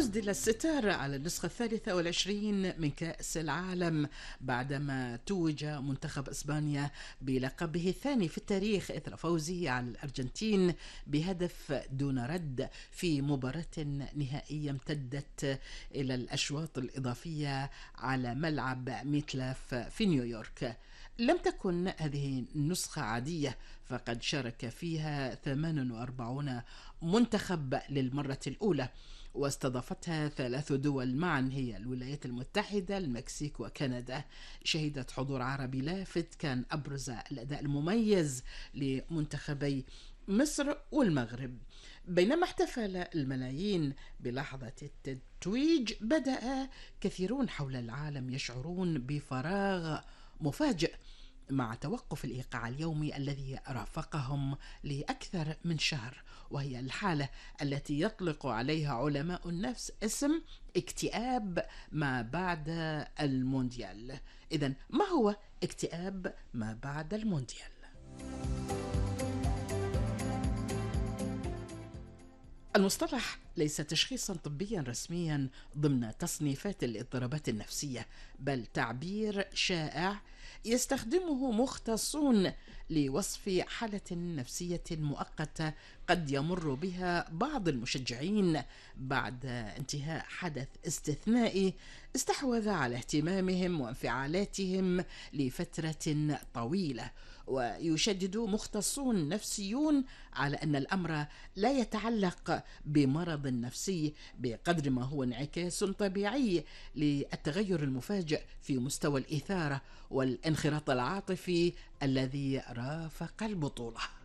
أسدل الستار على النسخة 23 من كأس العالم بعدما توج منتخب إسبانيا بلقبه الثاني في التاريخ إثر فوزه على الأرجنتين بهدف دون رد في مباراة نهائية امتدت إلى الأشواط الإضافية على ملعب ميتلاف في نيويورك. لم تكن هذه النسخة عادية، فقد شارك فيها 48 منتخب للمرة الأولى، واستضافتها 3 دول معا هي الولايات المتحدة، المكسيك وكندا. شهدت حضور عربي لافت كان أبرز الأداء المميز لمنتخبي مصر والمغرب. بينما احتفل الملايين بلحظة التتويج، بدأ كثيرون حول العالم يشعرون بفراغ مفاجئ مع توقف الإيقاع اليومي الذي رافقهم لأكثر من شهر، وهي الحالة التي يطلق عليها علماء النفس اسم اكتئاب ما بعد المونديال. إذن ما هو اكتئاب ما بعد المونديال؟ المصطلح ليس تشخيصا طبيا رسميا ضمن تصنيفات الاضطرابات النفسية، بل تعبير شائع يستخدمه مختصون لوصف حالة نفسية مؤقتة قد يمر بها بعض المشجعين بعد انتهاء حدث استثنائي استحوذ على اهتمامهم وانفعالاتهم لفترة طويلة. ويشدد مختصون نفسيون على أن الأمر لا يتعلق بمرض نفسي بقدر ما هو انعكاس طبيعي للتغير المفاجئ في مستوى الإثارة والانخراط العاطفي الذي رافق البطولة.